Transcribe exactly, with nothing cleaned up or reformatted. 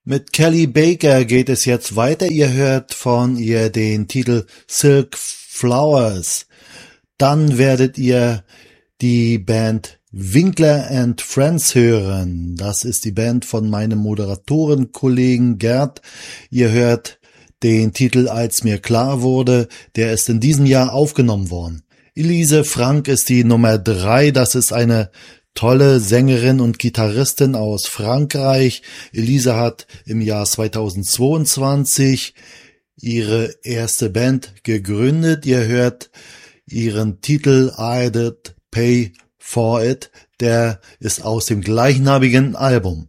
Mit Kelly Baker geht es jetzt weiter. Ihr hört von ihr den Titel Silk Flowers. Dann werdet ihr die Band Winkler and Friends hören. Das ist die Band von meinem Moderatorenkollegen Gerd. Ihr hört den Titel Als mir klar wurde. Der ist in diesem Jahr aufgenommen worden. Elise Frank ist die Nummer drei. Das ist eine tolle Sängerin und Gitarristin aus Frankreich. Elise hat im Jahr zweitausendzweiundzwanzig ihre erste Band gegründet. Ihr hört ihren Titel I Did Pay For It. Der ist aus dem gleichnamigen Album.